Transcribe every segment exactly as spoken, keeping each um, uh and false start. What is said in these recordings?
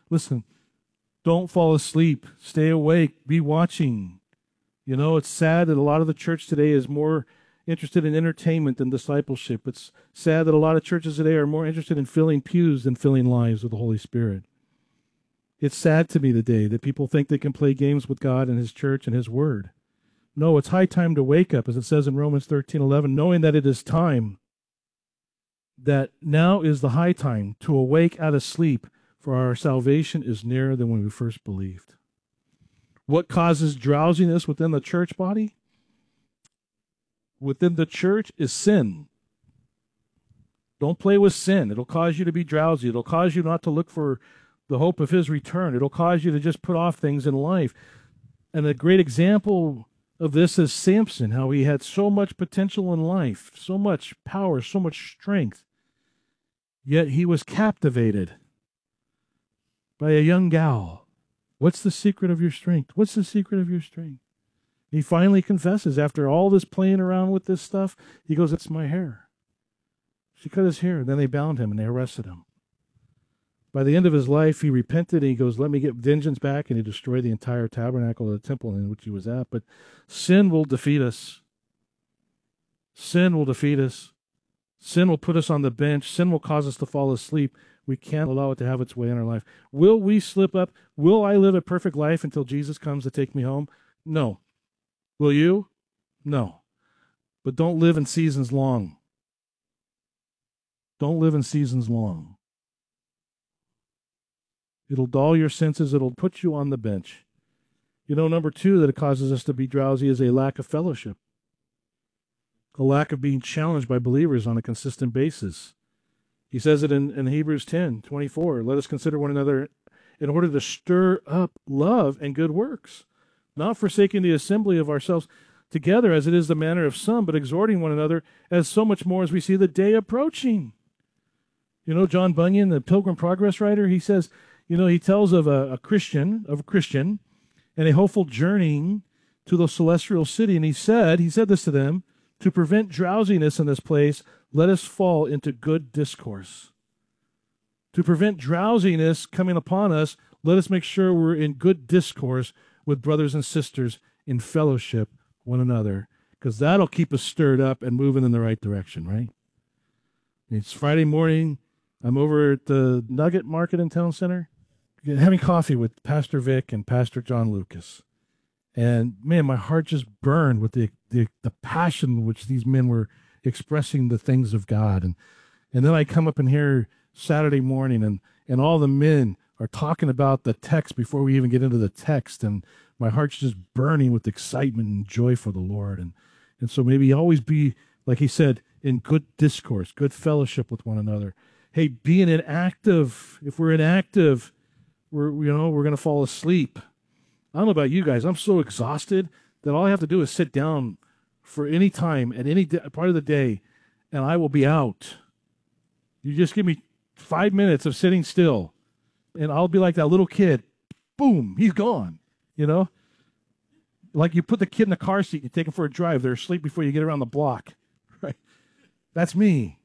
Listen, don't fall asleep. Stay awake. Be watching. You know, it's sad that a lot of the church today is more interested in entertainment than discipleship. It's sad that a lot of churches today are more interested in filling pews than filling lives with the Holy Spirit. It's sad to me today that people think they can play games with God and His church and His Word. No, it's high time to wake up, as it says in Romans thirteen eleven, knowing that it is time, that now is the high time to awake out of sleep, for our salvation is nearer than when we first believed. What causes drowsiness within the church body? Within the church is sin. Don't play with sin. It'll cause you to be drowsy. It'll cause you not to look for the hope of His return. It'll cause you to just put off things in life. And a great example of this is Samson, how he had so much potential in life, so much power, so much strength, yet he was captivated by a young gal. What's the secret of your strength? What's the secret of your strength? He finally confesses, after all this playing around with this stuff, he goes, it's my hair. She cut his hair. Then they bound him and they arrested him. By the end of his life, he repented and he goes, let me get vengeance back, and he destroyed the entire tabernacle of the temple in which he was at. But sin will defeat us. Sin will defeat us. Sin will put us on the bench. Sin will cause us to fall asleep. We can't allow it to have its way in our life. Will we slip up? Will I live a perfect life until Jesus comes to take me home? No. Will you? No. But don't live in seasons long. Don't live in seasons long. It'll dull your senses. It'll put you on the bench. You know, number two that it causes us to be drowsy is a lack of fellowship. A lack of being challenged by believers on a consistent basis. He says it in, in Hebrews ten twenty-four. Let us consider one another in order to stir up love and good works, not forsaking the assembly of ourselves together as it is the manner of some, but exhorting one another as so much more as we see the day approaching. You know, John Bunyan, the Pilgrim Progress writer, he says, you know, he tells of a, a Christian, of a Christian, and a hopeful journeying to the celestial city. And he said, he said this to them, to prevent drowsiness in this place, let us fall into good discourse. To prevent drowsiness coming upon us, let us make sure we're in good discourse with brothers and sisters in fellowship one another, because that'll keep us stirred up and moving in the right direction, right? It's Friday morning. I'm over at the Nugget Market in Town Center, having coffee with Pastor Vic and Pastor John Lucas. And man, my heart just burned with the, the, the passion which these men were expressing the things of God. And and then I come up in here Saturday morning, and, and all the men are talking about the text before we even get into the text. And my heart's just burning with excitement and joy for the Lord. And, and so maybe always be, like he said, in good discourse, good fellowship with one another. Hey, being inactive, if we're inactive, we're, you know, we're going to fall asleep. I don't know about you guys. I'm so exhausted that all I have to do is sit down for any time at any day, part of the day, and I will be out. You just give me five minutes of sitting still, and I'll be like that little kid. Boom, he's gone, you know? Like you put the kid in the car seat and you take him for a drive. They're asleep before you get around the block, right? That's me.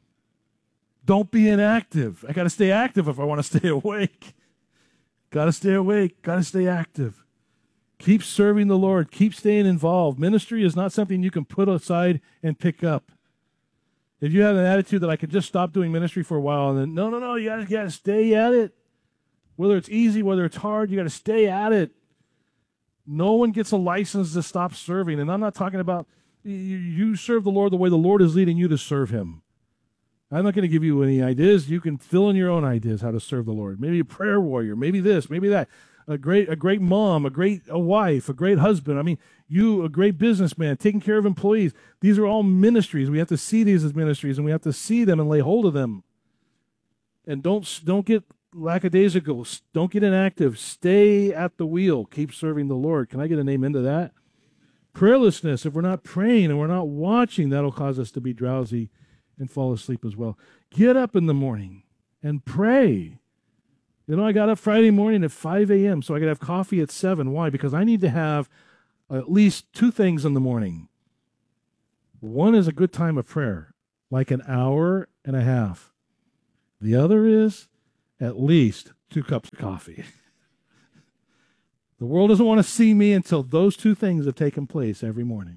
Don't be inactive. I got to stay active if I want to stay awake. Got to stay awake. Got to stay active. Keep serving the Lord. Keep staying involved. Ministry is not something you can put aside and pick up. If you have an attitude that I could just stop doing ministry for a while, and then, no, no, no, you got to stay at it. Whether it's easy, whether it's hard, you got to stay at it. No one gets a license to stop serving. And I'm not talking about you, you serve the Lord the way the Lord is leading you to serve Him. I'm not going to give you any ideas. You can fill in your own ideas how to serve the Lord. Maybe a prayer warrior, maybe this, maybe that. A great, a great mom, a great a wife, a great husband. I mean, you, a great businessman, taking care of employees. These are all ministries. We have to see these as ministries, and we have to see them and lay hold of them. And don't don't get lackadaisical. Don't get inactive. Stay at the wheel. Keep serving the Lord. Can I get an amen to that? Prayerlessness. If we're not praying and we're not watching, that'll cause us to be drowsy and fall asleep as well. Get up in the morning and pray. You know, I got up Friday morning at five a.m., so I could have coffee at seven. Why? Because I need to have at least two things in the morning. One is a good time of prayer, like an hour and a half. The other is at least two cups of coffee. The world doesn't want to see me until those two things have taken place every morning.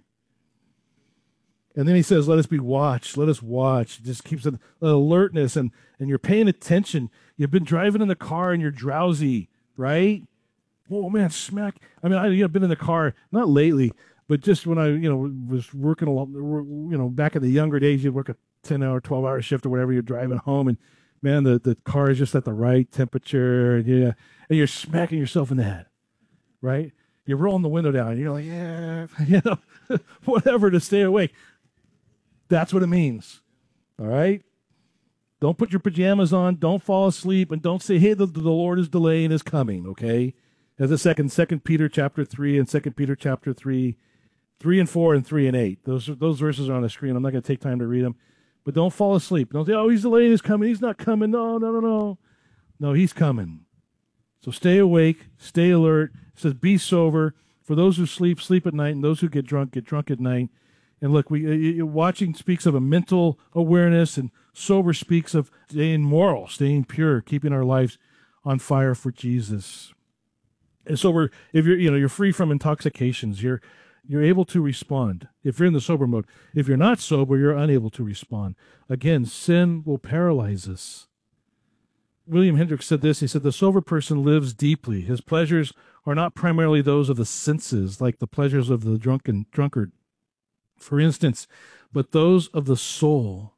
And then he says, let us be watched. Let us watch. It just keeps an alertness, and, and you're paying attention. You've been driving in the car and you're drowsy, right? Oh, man, smack. I mean, I, you know, I've been in the car, not lately, but just when I, you know, was working, a lot, you know, back in the younger days, you'd work a ten-hour, twelve-hour shift or whatever, you're driving home, and, man, the, the car is just at the right temperature, and, yeah, and you're smacking yourself in the head, right? You're rolling the window down, and you're like, yeah, you know, whatever to stay awake. That's what it means, all right? Don't put your pajamas on. Don't fall asleep, and don't say, hey, the, the Lord is delaying his coming, okay? As a second, Second Peter chapter three and Second Peter chapter three, three and four and three and eight. Those those verses are on the screen. I'm not going to take time to read them, but don't fall asleep. Don't say, oh, he's delaying his coming. He's not coming. No, no, no, no. No, he's coming. So stay awake, stay alert. It says, be sober. For those who sleep, sleep at night, and those who get drunk, get drunk at night. And look, we uh, watching speaks of a mental awareness, and sober speaks of staying moral, staying pure, keeping our lives on fire for Jesus. And so we're, if you're, you know, you're free from intoxications, you're, you're able to respond. If you're in the sober mode, if you're not sober, you're unable to respond. Again, sin will paralyze us. William Hendricks said this. He said, the sober person lives deeply. His pleasures are not primarily those of the senses, like the pleasures of the drunken drunkard, for instance, but those of the soul.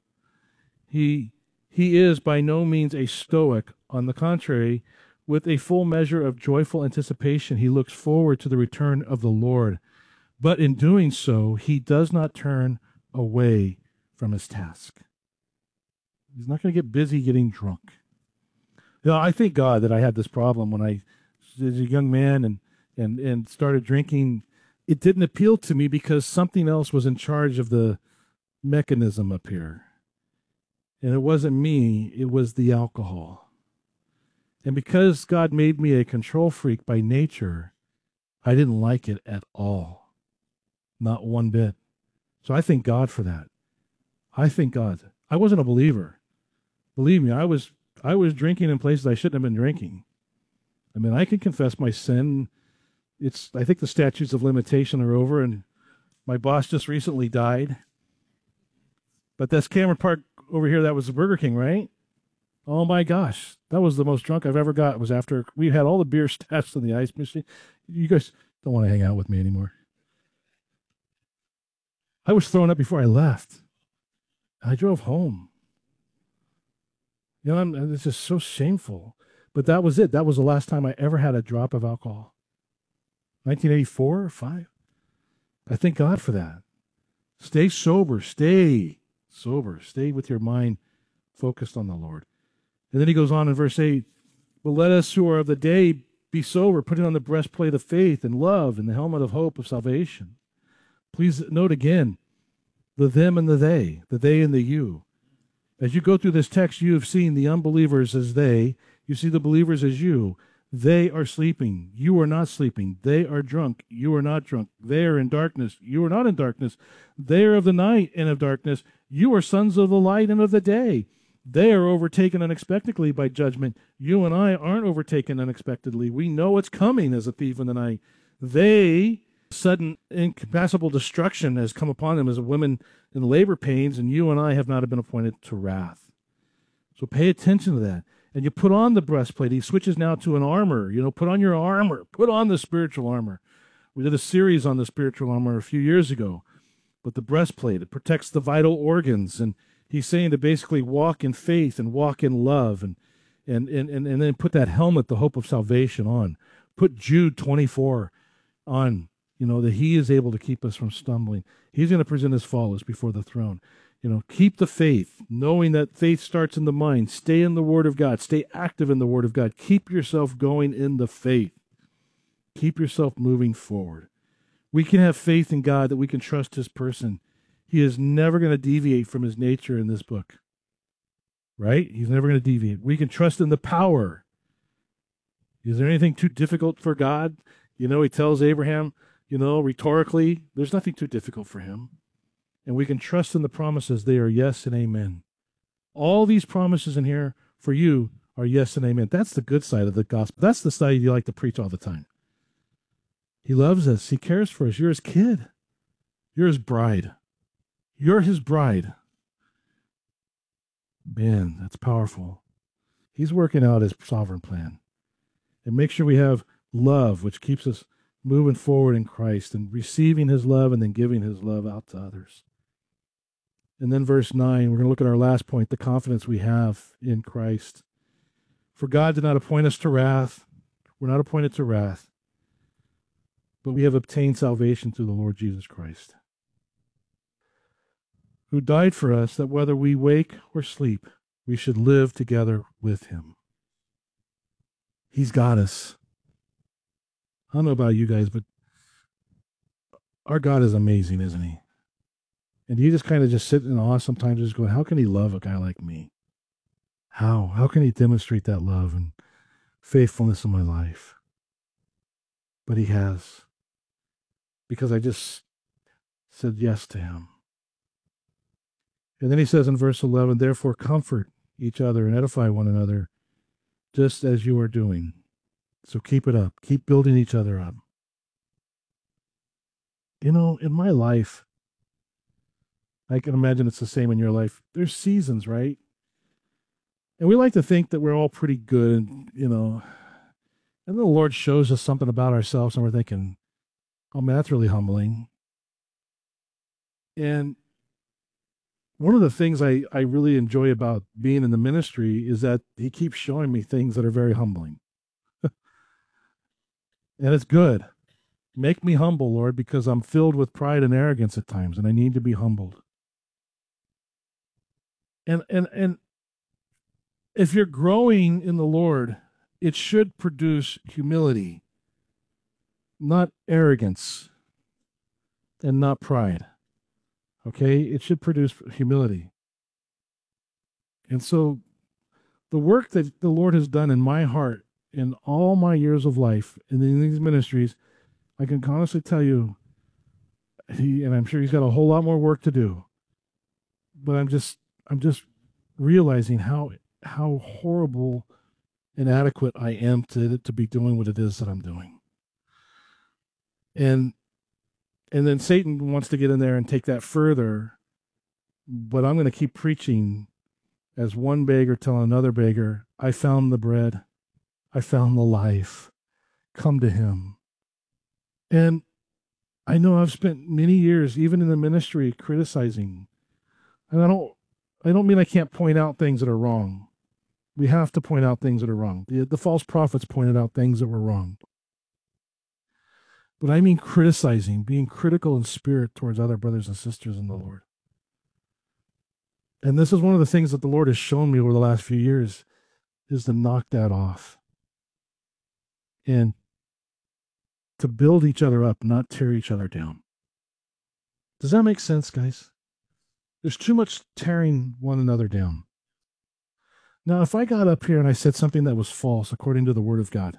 He, he is by no means a stoic. On the contrary, with a full measure of joyful anticipation, he looks forward to the return of the Lord. But in doing so, he does not turn away from his task. He's not going to get busy getting drunk. You know, I thank God that I had this problem when I was a young man and, and, and started drinking. It didn't appeal to me because something else was in charge of the mechanism up here. And it wasn't me, it was the alcohol. And because God made me a control freak by nature, I didn't like it at all. Not one bit. So I thank God for that. I thank God. I wasn't a believer. Believe me, I was I was drinking in places I shouldn't have been drinking. I mean, I can confess my sin. It's, I think the statutes of limitation are over, and my boss just recently died. But that's Cameron Park over here. That was the Burger King, right? Oh my gosh, that was the most drunk I've ever got. It was after we had all the beer stashed in the ice machine. You guys don't want to hang out with me anymore. I was throwing up before I left. I drove home. You know, I'm, it's just so shameful. But that was it. That was the last time I ever had a drop of alcohol. nineteen eighty-four or five. I thank God for that. Stay sober. Stay sober. Stay with your mind focused on the Lord. And then he goes on in verse eight, but let us who are of the day be sober, putting on the breastplate of faith and love and the helmet of hope of salvation. Please note again, the them and the they, the they and the you. As you go through this text, you have seen the unbelievers as they, you see the believers as you. They are sleeping. You are not sleeping. They are drunk. You are not drunk. They are in darkness. You are not in darkness. They are of the night and of darkness. You are sons of the light and of the day. They are overtaken unexpectedly by judgment. You and I aren't overtaken unexpectedly. We know what's coming as a thief in the night. They, sudden incompassable destruction has come upon them as a woman in labor pains, and you and I have not been appointed to wrath. So pay attention to that. And you put on the breastplate. He switches now to an armor. You know, put on your armor. Put on the spiritual armor. We did a series on the spiritual armor a few years ago. But the breastplate, it protects the vital organs. And he's saying to basically walk in faith and walk in love. And and and, and, and then put that helmet, the hope of salvation, on. Put Jude twenty-four on, you know, that he is able to keep us from stumbling. He's going to present us faultless before the throne. You know, keep the faith, knowing that faith starts in the mind. Stay in the Word of God. Stay active in the Word of God. Keep yourself going in the faith. Keep yourself moving forward. We can have faith in God that we can trust his person. He is never going to deviate from his nature in this book. Right? He's never going to deviate. We can trust in the power. Is there anything too difficult for God? You know, he tells Abraham, you know, rhetorically, there's nothing too difficult for him. And we can trust in the promises. They are yes and amen. All these promises in here for you our yes and amen. That's the good side of the gospel. That's the side you like to preach all the time. He loves us. He cares for us. You're his kid. You're his bride. You're his bride. Man, that's powerful. He's working out his sovereign plan. And make sure we have love, which keeps us moving forward in Christ and receiving his love and then giving his love out to others. And then verse nine, we're going to look at our last point, the confidence we have in Christ. For God did not appoint us to wrath. We're not appointed to wrath, but we have obtained salvation through the Lord Jesus Christ, who died for us, that whether we wake or sleep, we should live together with him. He's got us. I don't know about you guys, but our God is amazing, isn't he? And you just kind of just sit in awe sometimes, just going, how can he love a guy like me? How? How can he demonstrate that love and faithfulness in my life? But he has. Because I just said yes to him. And then he says in verse eleven, therefore comfort each other and edify one another, just as you are doing. So keep it up. Keep building each other up. You know, in my life, I can imagine it's the same in your life. There's seasons, right? And we like to think that we're all pretty good, and, you know, and the Lord shows us something about ourselves, and we're thinking, oh, man, that's really humbling. And one of the things I, I really enjoy about being in the ministry is that he keeps showing me things that are very humbling. And it's good. Make me humble, Lord, because I'm filled with pride and arrogance at times, and I need to be humbled. And and and if you're growing in the Lord, it should produce humility, not arrogance, and not pride. Okay? It should produce humility. And so the work that the Lord has done in my heart in all my years of life and in these ministries, I can honestly tell you, he, and I'm sure he's got a whole lot more work to do, but I'm just, I'm just realizing how, how horrible, inadequate I am to, to be doing what it is that I'm doing. And, and then Satan wants to get in there and take that further, but I'm going to keep preaching as one beggar telling another beggar, I found the bread. I found the life. Come to him. And I know I've spent many years, even in the ministry, criticizing. And I don't, I don't mean I can't point out things that are wrong. We have to point out things that are wrong. The, the false prophets pointed out things that were wrong. But I mean criticizing, being critical in spirit towards other brothers and sisters in the Lord. And this is one of the things that the Lord has shown me over the last few years, is to knock that off. And to build each other up, not tear each other down. Does that make sense, guys? There's too much tearing one another down. Now, if I got up here and I said something that was false according to the Word of God,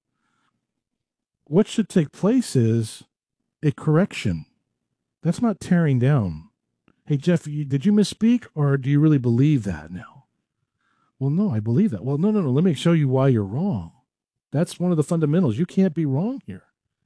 what should take place is a correction. That's not tearing down. Hey, Jeff, you, did you misspeak, or do you really believe that now? Well, no, I believe that. Well, no, no, no. Let me show you why you're wrong. That's one of the fundamentals. You can't be wrong here.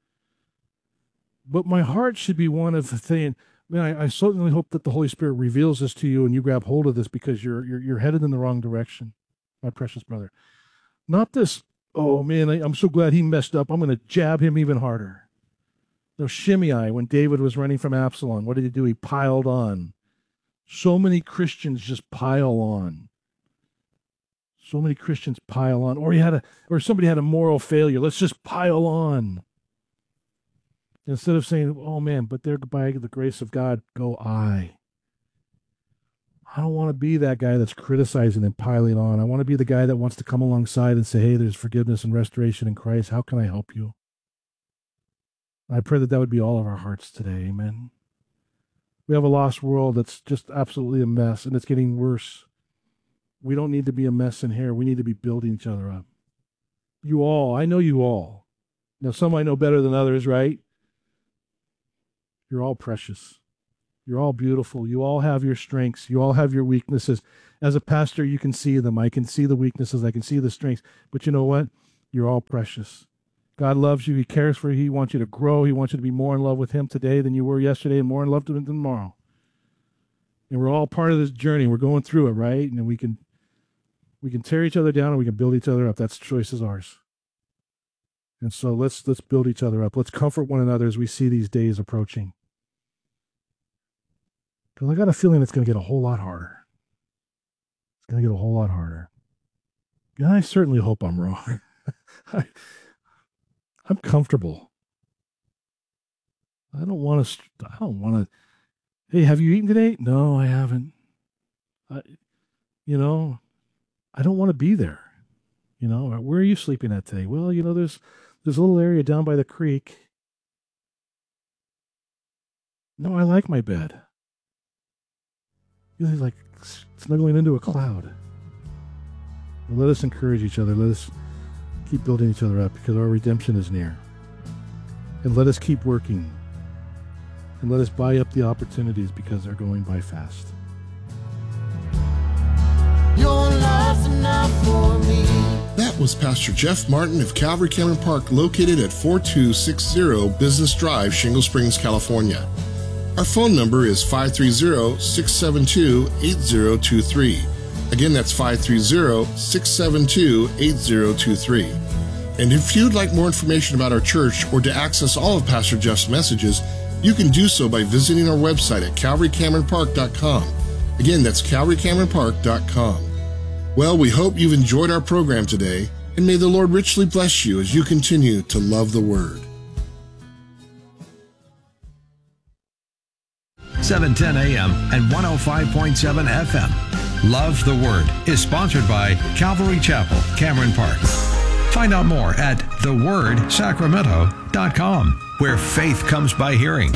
But my heart should be one of saying, man, I, I certainly hope that the Holy Spirit reveals this to you and you grab hold of this, because you're you're, you're headed in the wrong direction, my precious brother. Not this, oh man, I, I'm so glad he messed up, I'm going to jab him even harder. No, Shimei, when David was running from Absalom, what did he do? He piled on. So many Christians just pile on. So many Christians pile on. Or he had a, or somebody had a moral failure. Let's just pile on. Instead of saying, oh man, but there by the grace of God go I. I don't want to be that guy that's criticizing and piling on. I want to be the guy that wants to come alongside and say, hey, there's forgiveness and restoration in Christ. How can I help you? I pray that that would be all of our hearts today. Amen. We have a lost world that's just absolutely a mess, and it's getting worse. We don't need to be a mess in here. We need to be building each other up. You all, I know you all. Now, some I know better than others, right? You're all precious. You're all beautiful. You all have your strengths. You all have your weaknesses. As a pastor, you can see them. I can see the weaknesses. I can see the strengths. But you know what? You're all precious. God loves you. He cares for you. He wants you to grow. He wants you to be more in love with him today than you were yesterday and more in love with him tomorrow. And we're all part of this journey. We're going through it, right? And we can we can tear each other down and we can build each other up. That choice is ours. And so let's let's build each other up. Let's comfort one another as we see these days approaching. Because I got a feeling it's going to get a whole lot harder. It's going to get a whole lot harder. And I certainly hope I'm wrong. I, I'm comfortable. I don't want to, I don't want to, hey, have you eaten today? No, I haven't. I, you know, I don't want to be there. You know, where are you sleeping at today? Well, you know, there's, there's a little area down by the creek. No, I like my bed. You know, like snuggling into a cloud. Well, let us encourage each other. Let us keep building each other up because our redemption is near. And let us keep working. And let us buy up the opportunities because they're going by fast. Your love's enough for me. That was Pastor Jeff Martin of Calvary Cameron Park, located at forty-two sixty Business Drive, Shingle Springs, California. Our phone number is five three zero, six seven two, eight zero two three. Again, that's five three zero, six seven two, eight zero two three. And if you'd like more information about our church or to access all of Pastor Jeff's messages, you can do so by visiting our website at calvary cameron park dot com. Again, that's calvary cameron park dot com. Well, we hope you've enjoyed our program today, and may the Lord richly bless you as you continue to love the Word. seven ten a.m. and one oh five point seven F M. Love the Word is sponsored by Calvary Chapel, Cameron Park. Find out more at the word sacramento dot com, where faith comes by hearing.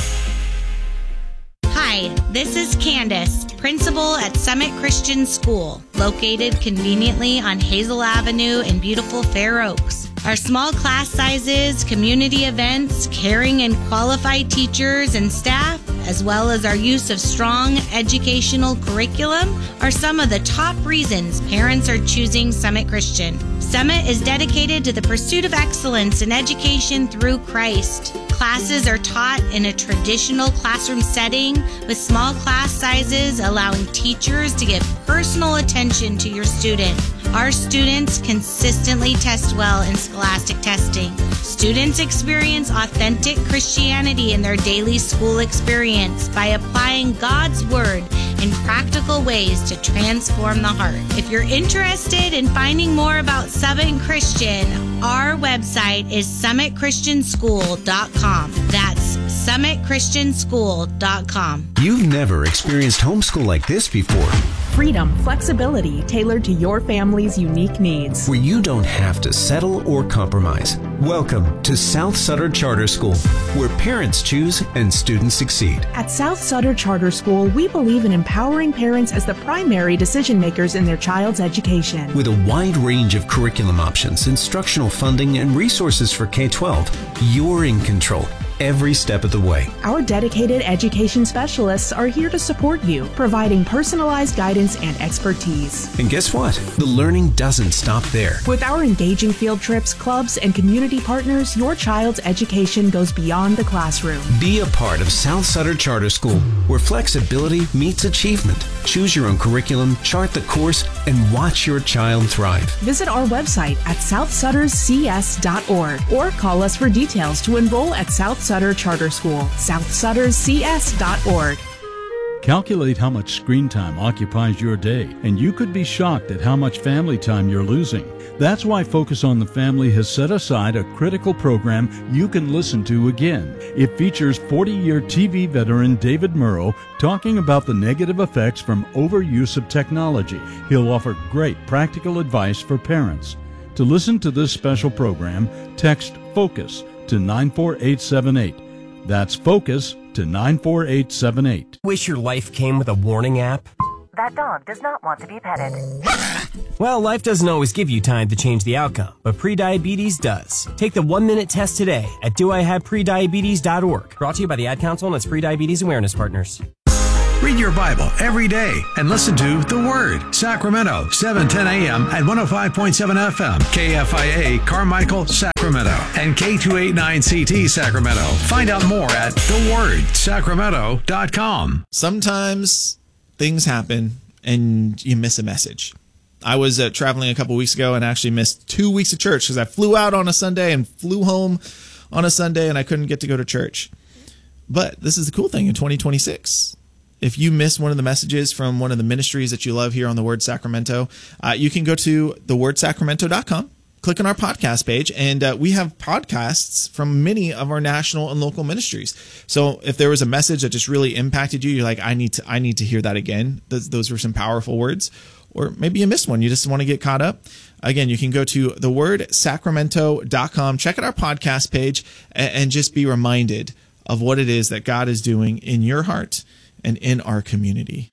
Hi, this is Candace, principal at Summit Christian School, located conveniently on Hazel Avenue in beautiful Fair Oaks. Our small class sizes, community events, caring and qualified teachers and staff, as well as our use of strong educational curriculum, are some of the top reasons parents are choosing Summit Christian. Summit is dedicated to the pursuit of excellence in education through Christ. Classes are taught in a traditional classroom setting with small class sizes, allowing teachers to give personal attention to your student. Our students consistently test well in scholastic testing. Students experience authentic Christianity in their daily school experience by applying God's Word in practical ways to transform the heart. If you're interested in finding more about Summit Christian, our website is summit christian school dot com. That's summit christian school dot com. You've never experienced homeschool like this before. Freedom, flexibility tailored to your family's unique needs. Where you don't have to settle or compromise. Welcome to South Sutter Charter School, where parents choose and students succeed. At South Sutter Charter School, we believe in empowering parents as the primary decision makers in their child's education. With a wide range of curriculum options, instructional funding, and resources for K twelve, you're in control every step of the way. Our dedicated education specialists are here to support you, providing personalized guidance and expertise. And guess what? The learning doesn't stop there. With our engaging field trips, clubs, and community partners, your child's education goes beyond the classroom. Be a part of South Sutter Charter School, where flexibility meets achievement. Choose your own curriculum, chart the course, and watch your child thrive. Visit our website at south sutters c s dot org or call us for details to enroll at South Sutter Charter School, south sutters c s dot org. Calculate how much screen time occupies your day, and you could be shocked at how much family time you're losing. That's why Focus on the Family has set aside a critical program you can listen to again. It features forty-year T V veteran David Murrow talking about the negative effects from overuse of technology. He'll offer great practical advice for parents. To listen to this special program, text FOCUS to nine four eight seven eight. That's FOCUS to nine four eight seven eight. Wish your life came with a warning app? That dog does not want to be petted. Well, life doesn't always give you time to change the outcome, but prediabetes does. Take the one-minute test today at do I have prediabetes dot org. Brought to you by the Ad Council and its Prediabetes Awareness Partners. Read your Bible every day and listen to The Word, Sacramento, seven ten a.m. at one oh five point seven F M, K F I A, Carmichael, Sacramento, and K two eighty-nine C T, Sacramento. Find out more at the word sacramento dot com. Sometimes things happen and you miss a message. I was uh, traveling a couple weeks ago and actually missed two weeks of church because I flew out on a Sunday and flew home on a Sunday and I couldn't get to go to church. But this is the cool thing in twenty twenty-six. If you miss one of the messages from one of the ministries that you love here on The Word Sacramento, uh, you can go to the word sacramento dot com, click on our podcast page, and uh, we have podcasts from many of our national and local ministries. So if there was a message that just really impacted you, you're like, I need to, I need to hear that again. Those, those were some powerful words. Or maybe you missed one. You just want to get caught up. Again, you can go to the word sacramento dot com, check out our podcast page, and, and just be reminded of what it is that God is doing in your heart and in our community.